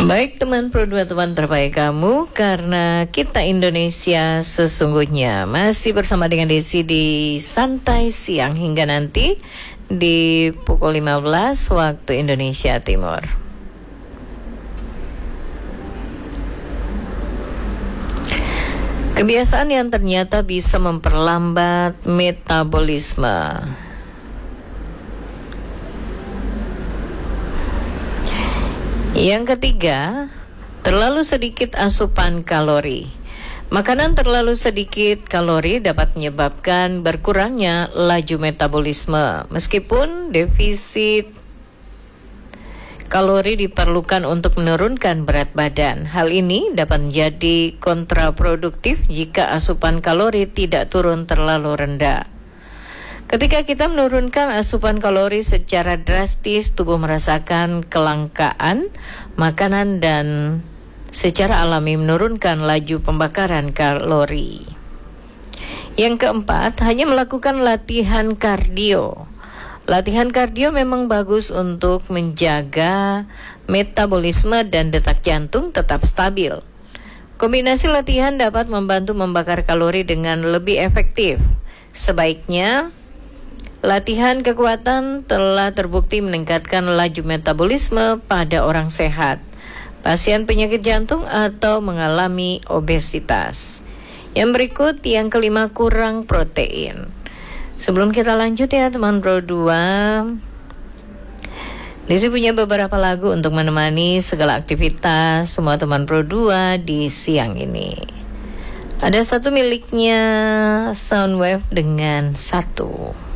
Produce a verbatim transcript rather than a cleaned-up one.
Baik teman Pro dua, teman terbaik kamu, karena kita Indonesia sesungguhnya. Masih bersama dengan Desi di Santai Siang hingga nanti di pukul lima belas waktu Indonesia Timur. Kebiasaan yang ternyata bisa memperlambat metabolisme. Yang ketiga, terlalu sedikit asupan kalori. Makanan terlalu sedikit kalori dapat menyebabkan berkurangnya laju metabolisme. Meskipun defisit kalori diperlukan untuk menurunkan berat badan, hal ini dapat menjadi kontraproduktif jika asupan kalori tidak turun terlalu rendah. Ketika kita menurunkan asupan kalori secara drastis, tubuh merasakan kelangkaan makanan dan secara alami menurunkan laju pembakaran kalori. Yang keempat, hanya melakukan latihan kardio. Latihan kardio memang bagus untuk menjaga metabolisme dan detak jantung tetap stabil. Kombinasi latihan dapat membantu membakar kalori dengan lebih efektif. Sebaiknya, latihan kekuatan telah terbukti meningkatkan laju metabolisme pada orang sehat, pasien penyakit jantung atau mengalami obesitas. Yang berikut yang kelima, kurang protein. Sebelum kita lanjut ya teman Pro dua, Desi punya beberapa lagu untuk menemani segala aktivitas semua teman Pro dua di siang ini. Ada satu miliknya Soundwave dengan Satu.